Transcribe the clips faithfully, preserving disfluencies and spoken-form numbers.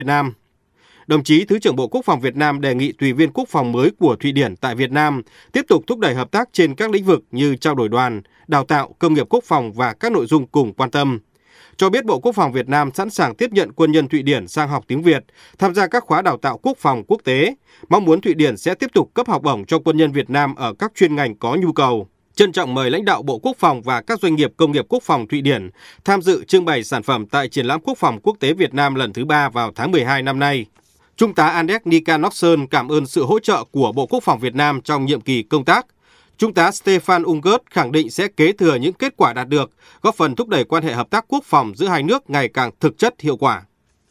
Việt Nam. Đồng chí Thứ trưởng Bộ Quốc phòng Việt Nam đề nghị tùy viên quốc phòng mới của Thụy Điển tại Việt Nam tiếp tục thúc đẩy hợp tác trên các lĩnh vực như trao đổi đoàn, đào tạo, công nghiệp quốc phòng và các nội dung cùng quan tâm. Cho biết Bộ Quốc phòng Việt Nam sẵn sàng tiếp nhận quân nhân Thụy Điển sang học tiếng Việt, tham gia các khóa đào tạo quốc phòng quốc tế. Mong muốn Thụy Điển sẽ tiếp tục cấp học bổng cho quân nhân Việt Nam ở các chuyên ngành có nhu cầu. Trân trọng mời lãnh đạo Bộ Quốc phòng và các doanh nghiệp công nghiệp quốc phòng Thụy Điển tham dự trưng bày sản phẩm tại Triển lãm Quốc phòng Quốc tế Việt Nam lần thứ ba vào tháng mười hai năm nay. Trung tá Anders Nikanokson cảm ơn sự hỗ trợ của Bộ Quốc phòng Việt Nam trong nhiệm kỳ công tác. Trung tá Stefan Ungert khẳng định sẽ kế thừa những kết quả đạt được, góp phần thúc đẩy quan hệ hợp tác quốc phòng giữa hai nước ngày càng thực chất hiệu quả.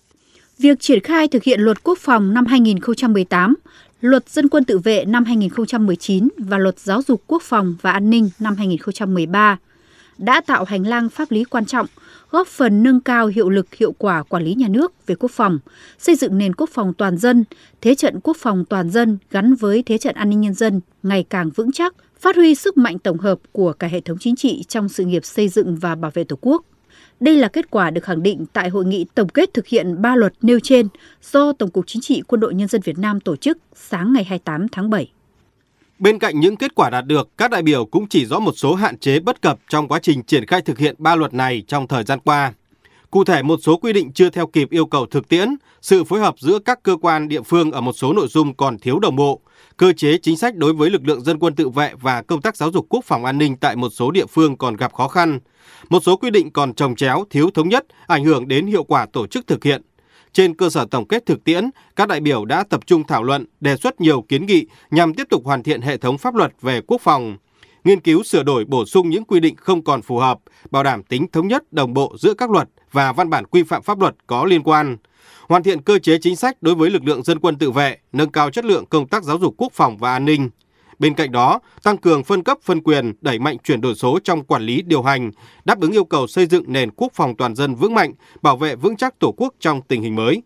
Việc triển khai thực hiện Luật Quốc phòng năm hai nghìn không trăm mười tám, Luật Dân quân tự vệ năm hai nghìn không trăm mười chín và Luật Giáo dục Quốc phòng và An ninh năm hai nghìn không trăm mười ba đã tạo hành lang pháp lý quan trọng, góp phần nâng cao hiệu lực hiệu quả quản lý nhà nước về quốc phòng, xây dựng nền quốc phòng toàn dân, thế trận quốc phòng toàn dân gắn với thế trận an ninh nhân dân ngày càng vững chắc, phát huy sức mạnh tổng hợp của cả hệ thống chính trị trong sự nghiệp xây dựng và bảo vệ Tổ quốc. Đây là kết quả được khẳng định tại hội nghị tổng kết thực hiện ba luật nêu trên do Tổng cục Chính trị Quân đội Nhân dân Việt Nam tổ chức sáng ngày hai mươi tám tháng bảy. Bên cạnh những kết quả đạt được, các đại biểu cũng chỉ rõ một số hạn chế bất cập trong quá trình triển khai thực hiện ba luật này trong thời gian qua. Cụ thể, một số quy định chưa theo kịp yêu cầu thực tiễn, sự phối hợp giữa các cơ quan địa phương ở một số nội dung còn thiếu đồng bộ, cơ chế chính sách đối với lực lượng dân quân tự vệ và công tác giáo dục quốc phòng an ninh tại một số địa phương còn gặp khó khăn. Một số quy định còn chồng chéo, thiếu thống nhất, ảnh hưởng đến hiệu quả tổ chức thực hiện. Trên cơ sở tổng kết thực tiễn, các đại biểu đã tập trung thảo luận, đề xuất nhiều kiến nghị nhằm tiếp tục hoàn thiện hệ thống pháp luật về quốc phòng, nghiên cứu sửa đổi bổ sung những quy định không còn phù hợp, bảo đảm tính thống nhất đồng bộ giữa các luật và văn bản quy phạm pháp luật có liên quan, hoàn thiện cơ chế chính sách đối với lực lượng dân quân tự vệ, nâng cao chất lượng công tác giáo dục quốc phòng và an ninh. Bên cạnh đó, tăng cường phân cấp phân quyền, đẩy mạnh chuyển đổi số trong quản lý điều hành, đáp ứng yêu cầu xây dựng nền quốc phòng toàn dân vững mạnh, bảo vệ vững chắc Tổ quốc trong tình hình mới.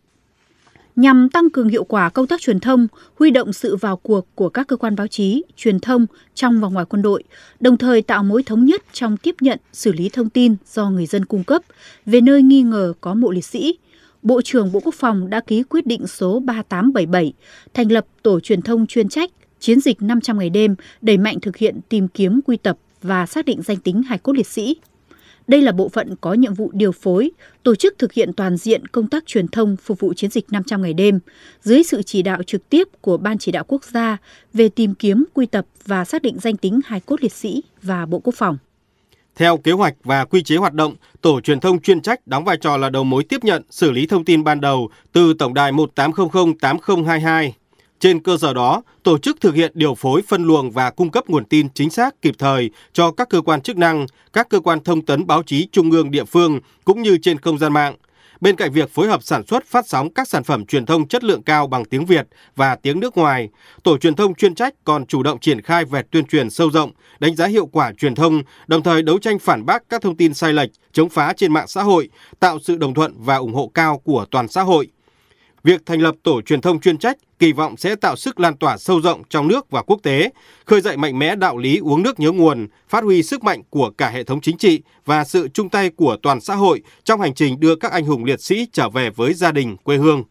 Nhằm tăng cường hiệu quả công tác truyền thông, huy động sự vào cuộc của các cơ quan báo chí, truyền thông trong và ngoài quân đội, đồng thời tạo mối thống nhất trong tiếp nhận, xử lý thông tin do người dân cung cấp về nơi nghi ngờ có mộ liệt sĩ, Bộ trưởng Bộ Quốc phòng đã ký quyết định số ba tám bảy bảy thành lập tổ truyền thông chuyên trách chiến dịch năm trăm ngày đêm, đẩy mạnh thực hiện tìm kiếm, quy tập và xác định danh tính hài cốt liệt sĩ. Đây là bộ phận có nhiệm vụ điều phối, tổ chức thực hiện toàn diện công tác truyền thông phục vụ chiến dịch năm trăm ngày đêm, dưới sự chỉ đạo trực tiếp của Ban Chỉ đạo Quốc gia về tìm kiếm, quy tập và xác định danh tính hài cốt liệt sĩ và Bộ Quốc phòng. Theo kế hoạch và quy chế hoạt động, tổ truyền thông chuyên trách đóng vai trò là đầu mối tiếp nhận, xử lý thông tin ban đầu từ tổng đài một tám không không tám không hai hai. Trên cơ sở đó, tổ chức thực hiện điều phối, phân luồng và cung cấp nguồn tin chính xác kịp thời cho các cơ quan chức năng, các cơ quan thông tấn báo chí trung ương địa phương cũng như trên không gian mạng. Bên cạnh việc phối hợp sản xuất, phát sóng các sản phẩm truyền thông chất lượng cao bằng tiếng Việt và tiếng nước ngoài, tổ truyền thông chuyên trách còn chủ động triển khai về tuyên truyền sâu rộng, đánh giá hiệu quả truyền thông, đồng thời đấu tranh phản bác các thông tin sai lệch, chống phá trên mạng xã hội, tạo sự đồng thuận và ủng hộ cao của toàn xã hội. Việc thành lập tổ truyền thông chuyên trách kỳ vọng sẽ tạo sức lan tỏa sâu rộng trong nước và quốc tế, khơi dậy mạnh mẽ đạo lý uống nước nhớ nguồn, phát huy sức mạnh của cả hệ thống chính trị và sự chung tay của toàn xã hội trong hành trình đưa các anh hùng liệt sĩ trở về với gia đình, quê hương.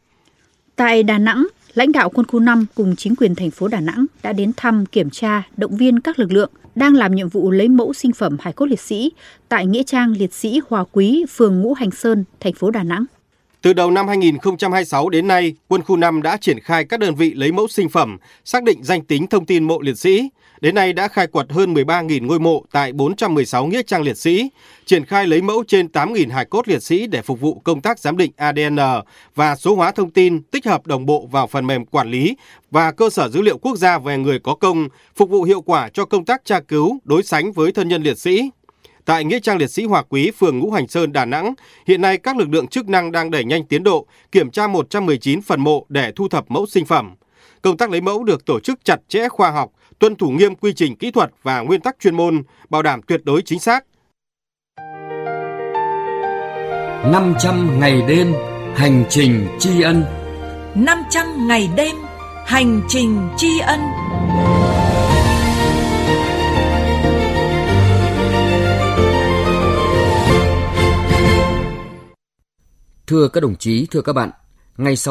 Tại Đà Nẵng, lãnh đạo quân khu năm cùng chính quyền thành phố Đà Nẵng đã đến thăm, kiểm tra, động viên các lực lượng đang làm nhiệm vụ lấy mẫu sinh phẩm hài cốt liệt sĩ tại nghĩa trang liệt sĩ Hòa Quý, phường Ngũ Hành Sơn, thành phố Đà Nẵng. Từ đầu năm hai nghìn không trăm hai mươi sáu đến nay, quân khu năm đã triển khai các đơn vị lấy mẫu sinh phẩm, xác định danh tính thông tin mộ liệt sĩ. Đến nay đã khai quật hơn mười ba nghìn ngôi mộ tại bốn trăm mười sáu nghĩa trang liệt sĩ, triển khai lấy mẫu trên tám nghìn hài cốt liệt sĩ để phục vụ công tác giám định a đê en và số hóa thông tin tích hợp đồng bộ vào phần mềm quản lý và cơ sở dữ liệu quốc gia về người có công, phục vụ hiệu quả cho công tác tra cứu, đối sánh với thân nhân liệt sĩ. Tại nghĩa trang liệt sĩ Hòa Quý, phường Ngũ Hành Sơn, Đà Nẵng, hiện nay các lực lượng chức năng đang đẩy nhanh tiến độ, kiểm tra một trăm mười chín phần mộ để thu thập mẫu sinh phẩm. Công tác lấy mẫu được tổ chức chặt chẽ, khoa học, tuân thủ nghiêm quy trình kỹ thuật và nguyên tắc chuyên môn, bảo đảm tuyệt đối chính xác. năm trăm ngày đêm hành trình tri ân. năm trăm ngày đêm hành trình tri ân. Thưa các đồng chí, thưa các bạn, ngay sau